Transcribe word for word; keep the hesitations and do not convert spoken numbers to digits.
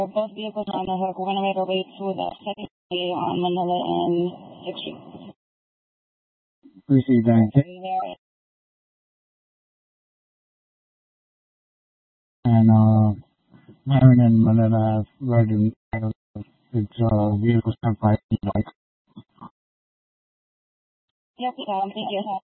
Both vehicles are on the hook. We're going to make our way to the second highway on Manila and sixth Street. Appreciate that. And uh, Myron and Manila right in its uh, vehicles have five bikes. Yep, um, thank you.